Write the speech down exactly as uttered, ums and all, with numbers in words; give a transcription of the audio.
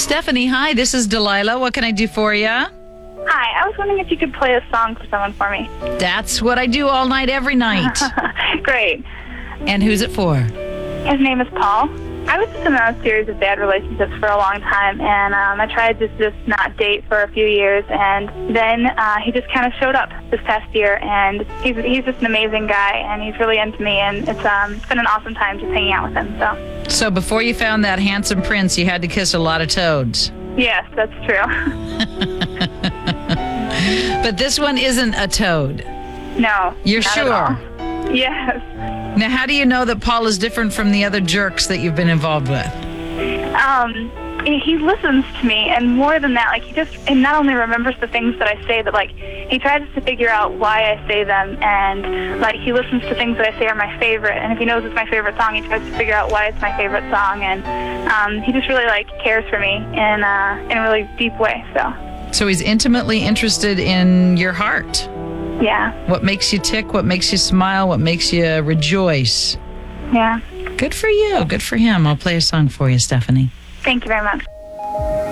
Stephanie, hi, this is Delilah. What can I do for you? Hi, I was wondering if you could play a song for someone for me. That's what I do all night, every night. Great. And who's it for? His name is Paul. I was just in a series of bad relationships for a long time, and um, I tried to just not date for a few years, and then uh, he just kind of showed up this past year, and he's he's just an amazing guy, and he's really into me, and it's um it's been an awesome time just hanging out with him. So. So before you found that handsome prince, you had to kiss a lot of toads. Yes, that's true. But this one isn't a toad. No. You're not sure? at all. Yes. Now, how do you know that Paul is different from the other jerks that you've been involved with? Um, he he listens to me, and more than that, like he just and not only remembers the things that I say, but like he tries to figure out why I say them, and like he listens to things that I say are my favorite, and if he knows it's my favorite song, he tries to figure out why it's my favorite song, and um, he just really like cares for me in uh, in a really deep way. So. So he's intimately interested in your heart. Yeah. What makes you tick? What makes you smile? What makes you rejoice? Yeah. Good for you. Good for him. I'll play a song for you, Stephanie. Thank you very much.